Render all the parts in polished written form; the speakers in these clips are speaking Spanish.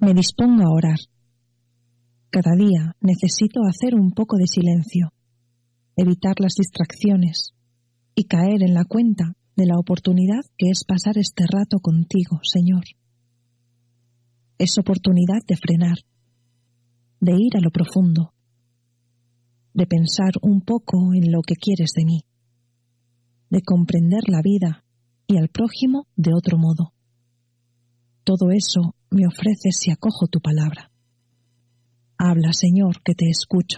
Me dispongo a orar. Cada día necesito hacer un poco de silencio, evitar las distracciones y caer en la cuenta de la oportunidad que es pasar este rato contigo, Señor. Es oportunidad de frenar, de ir a lo profundo, de pensar un poco en lo que quieres de mí, de comprender la vida y al prójimo de otro modo. Todo eso me ofreces si acojo tu palabra. Habla, Señor, que te escucho.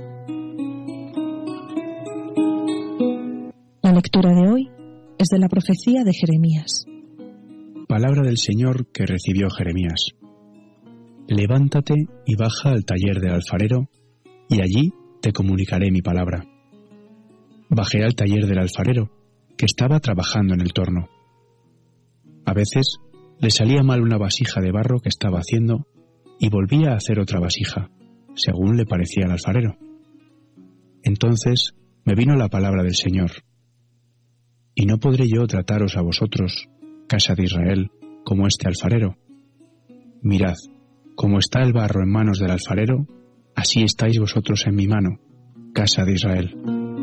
La lectura de hoy es de la profecía de Jeremías. Palabra del Señor que recibió Jeremías. Levántate y baja al taller del alfarero, y allí te comunicaré mi palabra. Bajé al taller del alfarero, que estaba trabajando en el torno. A veces le salía mal una vasija de barro que estaba haciendo y volvía a hacer otra vasija, según le parecía al alfarero. Entonces me vino la palabra del Señor. ¿Y no podré yo trataros a vosotros, casa de Israel, como este alfarero? Mirad, como está el barro en manos del alfarero, así estáis vosotros en mi mano, casa de Israel.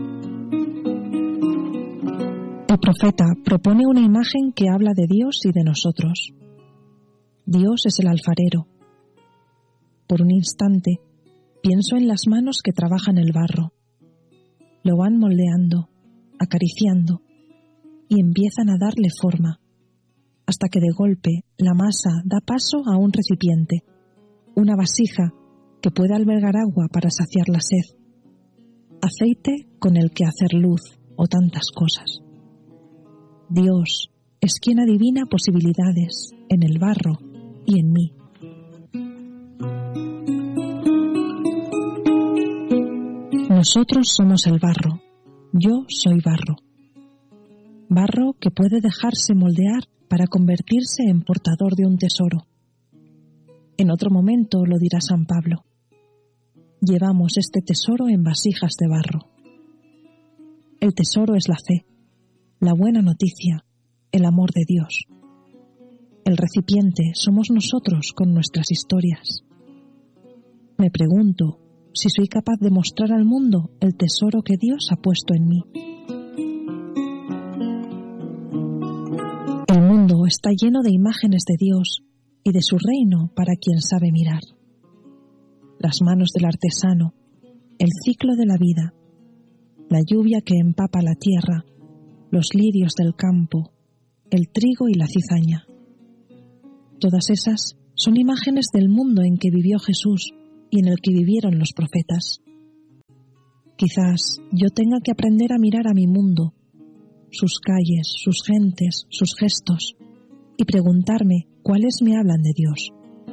El profeta propone una imagen que habla de Dios y de nosotros. Dios es el alfarero. Por un instante, pienso en las manos que trabajan el barro. Lo van moldeando, acariciando, y empiezan a darle forma, hasta que de golpe la masa da paso a un recipiente, una vasija que puede albergar agua para saciar la sed, aceite con el que hacer luz o tantas cosas. Dios es quien adivina posibilidades en el barro y en mí. Nosotros somos el barro, yo soy barro. Barro que puede dejarse moldear para convertirse en portador de un tesoro. En otro momento lo dirá San Pablo. Llevamos este tesoro en vasijas de barro. El tesoro es la fe, la buena noticia, el amor de Dios. El recipiente somos nosotros con nuestras historias. Me pregunto si soy capaz de mostrar al mundo el tesoro que Dios ha puesto en mí. El mundo está lleno de imágenes de Dios y de su reino para quien sabe mirar. Las manos del artesano, el ciclo de la vida, la lluvia que empapa la tierra, los lirios del campo, el trigo y la cizaña. Todas esas son imágenes del mundo en que vivió Jesús y en el que vivieron los profetas. Quizás yo tenga que aprender a mirar a mi mundo, sus calles, sus gentes, sus gestos, y preguntarme cuáles me hablan de Dios.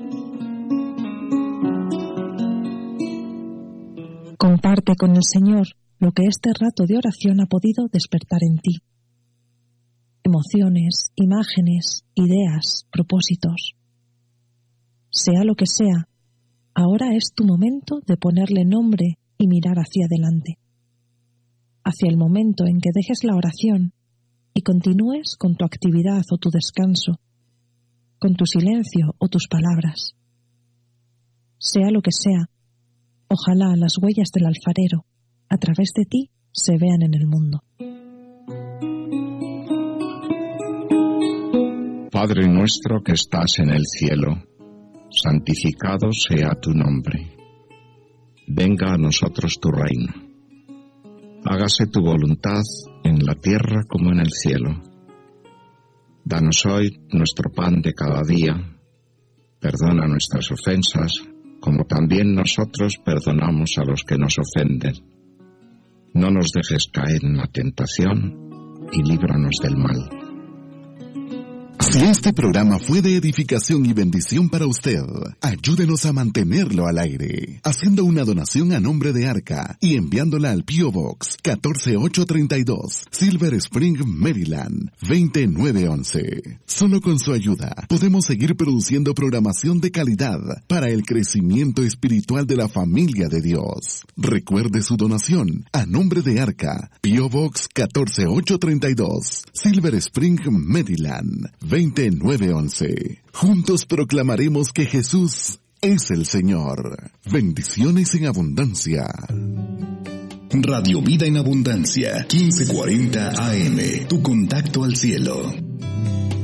Comparte con el Señor lo que este rato de oración ha podido despertar en ti. Emociones, imágenes, ideas, propósitos. Sea lo que sea, ahora es tu momento de ponerle nombre y mirar hacia adelante. Hacia el momento en que dejes la oración y continúes con tu actividad o tu descanso, con tu silencio o tus palabras. Sea lo que sea, ojalá las huellas del alfarero, a través de ti, se vean en el mundo. Padre nuestro que estás en el cielo, santificado sea tu nombre. Venga a nosotros tu reino. Hágase tu voluntad en la tierra como en el cielo. Danos hoy nuestro pan de cada día. Perdona nuestras ofensas, como también nosotros perdonamos a los que nos ofenden. No nos dejes caer en la tentación y líbranos del mal. Si este programa fue de edificación y bendición para usted, ayúdenos a mantenerlo al aire, haciendo una donación a nombre de Arca y enviándola al P.O. Box 14832, Silver Spring, Maryland, 20911. Solo con su ayuda podemos seguir produciendo programación de calidad para el crecimiento espiritual de la familia de Dios. Recuerde su donación a nombre de Arca, P.O. Box 14832, Silver Spring, Maryland, 620-911. Juntos proclamaremos que Jesús es el Señor. Bendiciones en abundancia. Radio Vida en Abundancia, 1540 AM. Tu contacto al cielo.